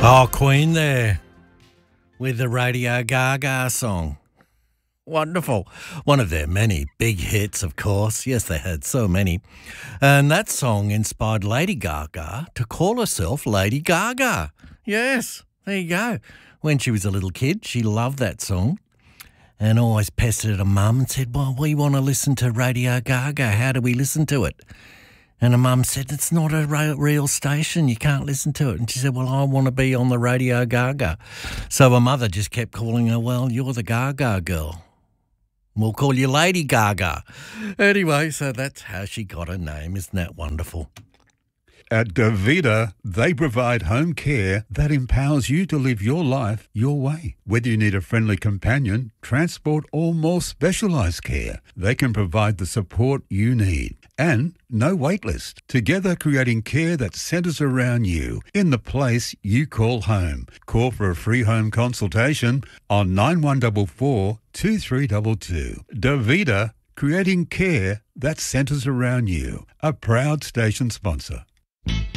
Oh, Queen there with the Radio Gaga song. Wonderful. One of their many big hits, of course. Yes, they had so many. And that song inspired Lady Gaga to call herself Lady Gaga. Yes, there you go. When she was a little kid, she loved that song and always pestered her mum and said, well, we want to listen to Radio Gaga. How do we listen to it? And her mum said, it's not a real station. You can't listen to it. And she said, well, I want to be on the Radio Gaga. So her mother just kept calling her, well, you're the Gaga girl. We'll call you Lady Gaga. Anyway, so that's how she got her name. Isn't that wonderful? At Davida, they provide home care that empowers you to live your life your way. Whether you need a friendly companion, transport, or more specialised care, they can provide the support you need. And no wait list. Together creating care that centres around you in the place you call home. Call for a free home consultation on 9144 2322. Davida, creating care that centres around you. A proud station sponsor.